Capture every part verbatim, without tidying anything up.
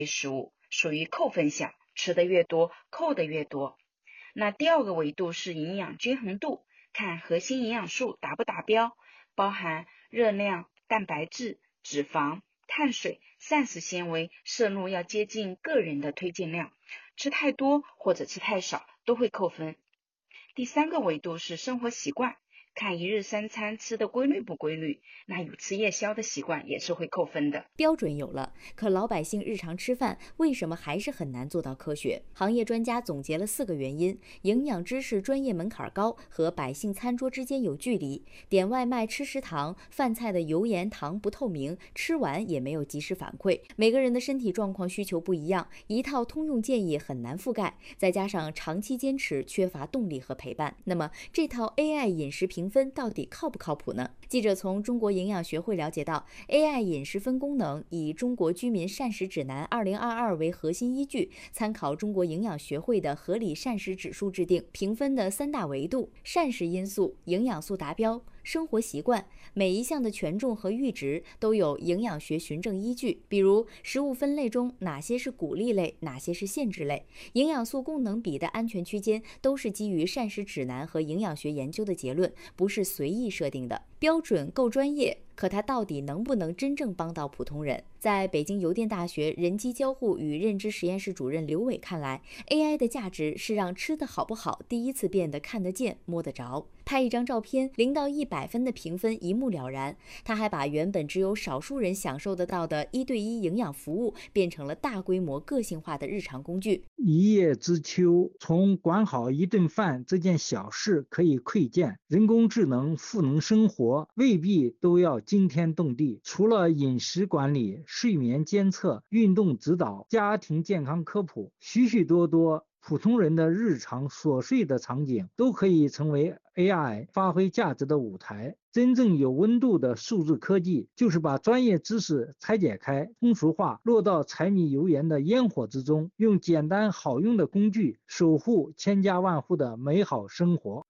食物，属于扣分项，吃的越多，扣的越多。那第二个维度是营养均衡度，看核心营养素达不达标，包含热量、蛋白质、脂肪、碳水、膳食纤维摄入要接近个人的推荐量，吃太多或者吃太少都会扣分。第三个维度是生活习惯，看一日三餐吃的规律不规律，那有吃夜宵的习惯也是会扣分的。 标准有了，可老百姓日常吃饭为什么还是很难做到科学？行业专家总结了四个原因：营养知识专业门槛高，和百姓餐桌之间有距离，点外卖吃食堂，饭菜的油盐糖不透明，吃完也没有及时反馈。每个人的身体状况需求不一样，一套通用建议很难覆盖，再加上长期坚持缺乏动力和陪伴，那么这套 A I 饮食评分到底靠不靠谱呢？记者从中国营养学会了解到， A I 饮食分功能以中国居民膳食指南二零二二为核心依据，参考中国营养学会的合理膳食指数制定评分的三大维度：膳食因素、营养素达标、生活习惯。每一项的权重和阈值都有营养学循证依据，比如食物分类中哪些是鼓励类，哪些是限制类，营养素功能比的安全区间都是基于膳食指南和营养学研究的结论，不是随意设定的。标准够专业，可它到底能不能真正帮到普通人？在北京邮电大学人机交互与认知实验室主任刘伟看来， A I 的价值是让吃的好不好第一次变得看得见、摸得着。拍一张照片，零到一百分的评分一目了然。他还把原本只有少数人享受得到的一对一营养服务，变成了大规模个性化的日常工具。 一叶知秋，从管好一顿饭这件小事可以窥见，人工智能赋能生活，未必都要惊天动地。除了饮食管理、睡眠监测、运动指导、家庭健康科普，许许多多普通人的日常琐碎的场景都可以成为 A I 发挥价值的舞台。真正有温度的数字科技，就是把专业知识拆解开、通俗化，落到柴米油盐的烟火之中，用简单好用的工具守护千家万户的美好生活。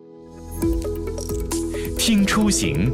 听出行。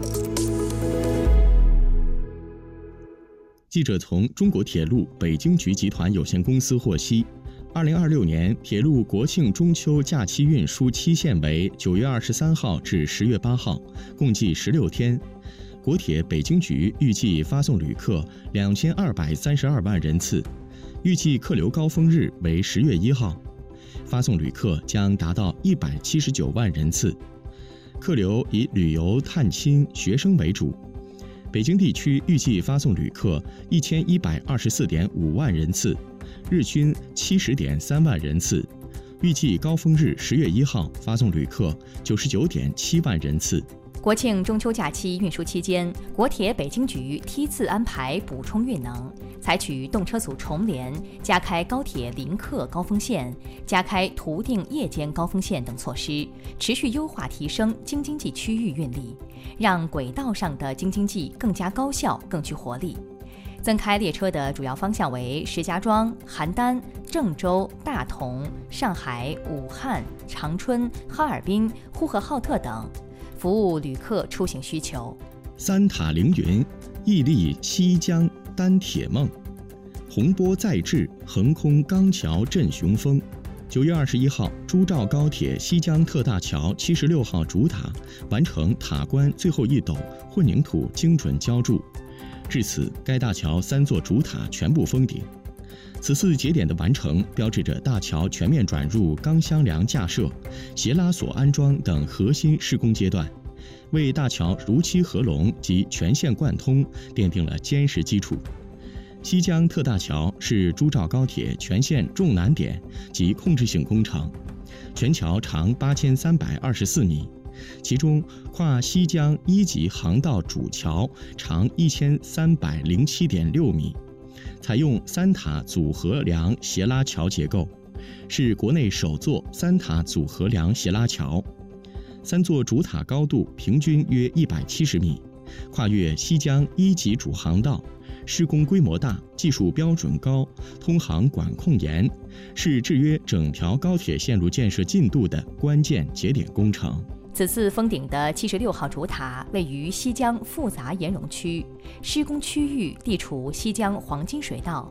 记者从中国铁路北京局集团有限公司获悉，二零二六年铁路国庆中秋假期运输期限为九月二十三号至十月八号，共计十六天。国铁北京局预计发送旅客两千二百三十二万人次，预计客流高峰日为十月一号，发送旅客将达到一百七十九万人次。客流以旅游、探亲、学生为主。北京地区预计发送旅客一千一百二十四点五万人次，日均七十点三万人次，预计高峰日十月一号发送旅客九十九点七万人次。 国庆中秋假期运输期间，国铁北京局梯次安排补充运能，采取动车组重联、加开高铁临客高峰线、加开途定夜间高峰线等措施，持续优化提升京津冀区域运力，让轨道上的京津冀更加高效、更具活力。增开列车的主要方向为石家庄、邯郸、郑州、大同、上海、武汉、长春、哈尔滨、呼和浩特等，服务旅客出行需求。 三塔凌云，屹立西江丹铁梦，洪波再至，横空钢桥振雄风。九月二十一号，珠兆高铁西江特大桥七十六号主塔完成塔关最后一斗混凝土精准浇筑，至此该大桥三座主塔全部封顶。此次节点的完成，标志着大桥全面转入钢箱梁架设、斜拉索安装等核心施工阶段，为大桥如期合龙及全线贯通奠定了坚实基础。西江特大桥是珠兆高铁全线重难点及控制性工程，全桥长八千三百二十四米，其中跨西江一级航道主桥长一千三百零七点六米，采用三塔组合梁斜拉桥结构，是国内首座三塔组合梁斜拉桥。三座主塔高度平均约一百七十米，跨越西江一级主航道，施工规模大，技术标准高，通航管控严，是制约整条高铁线路建设进度的关键节点工程。 此次封顶的七十六号主塔位于西江复杂岩溶区，施工区域地处西江黄金水道，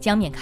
江面